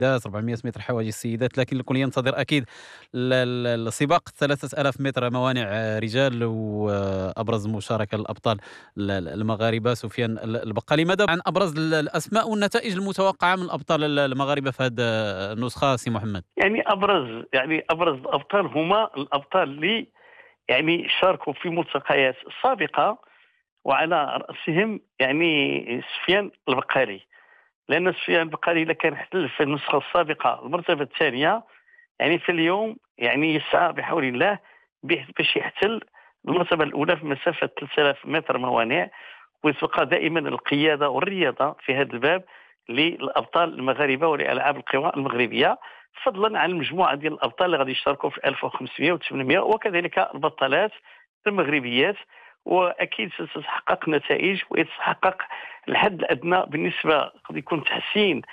400 متر حواجز السيدات، لكن الكل ينتظر أكيد السباق 3000 متر موانع رجال، وأبرز مشاركة الأبطال المغاربة سفيان البقالي. ماذا عن أبرز الأسماء والنتائج المتوقعة من الأبطال المغاربة في هذه النسخة سي محمد؟ ابرز الابطال هما الابطال اللي شاركوا في ملتقيات سابقه، وعلى راسهم سفيان البقالي. لان سفيان البقالي اذا كان احتل في النسخه السابقه المرتبه الثانيه، في اليوم يسعى بحول الله باش يحتل المرتبه الاولى في مسافه 3000 متر موانع، وتبقى دائما القياده والرياضه في هذا الباب للابطال المغاربه ولالعاب القوى المغربيه، فضلا عن المجموعه ديال الابطال اللي غادي يشاركوا في 1500 و800 وكذلك البطالات المغربيات. واكيد ستتحقق نتائج ويتحقق الحد الادنى بالنسبه، قد يكون تحسن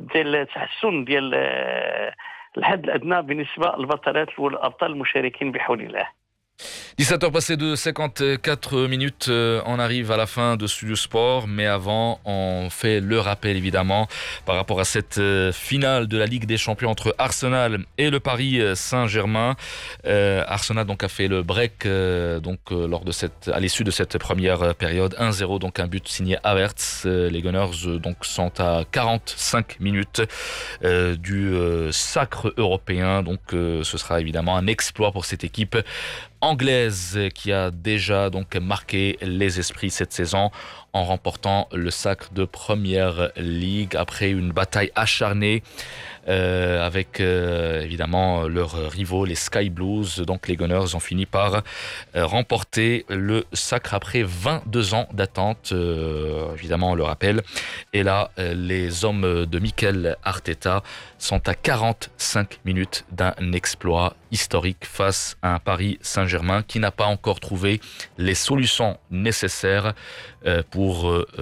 ديال الحد الادنى بالنسبه للبطالات والابطال المشاركين بحول الله. 17h passées de 54 minutes, on arrive à la fin de Studio Sport, mais avant on fait le rappel évidemment par rapport à cette finale de la Ligue des Champions entre Arsenal et le Paris Saint-Germain. Arsenal donc a fait le break lors de à l'issue de cette première période, 1-0, donc un but signé Havertz. Les Gunners donc sont à 45 minutes du sacre européen, donc ce sera évidemment un exploit pour cette équipe anglaise qui a déjà donc marqué les esprits cette saison en remportant le sacre de Première Ligue après une bataille acharnée avec évidemment leurs rivaux les Sky Blues. Donc les Gunners ont fini par remporter le sacre après 22 ans d'attente, évidemment on le rappelle. Et là les hommes de Mikel Arteta sont à 45 minutes d'un exploit historique face à un Paris Saint-Germain qui n'a pas encore trouvé les solutions nécessaires pour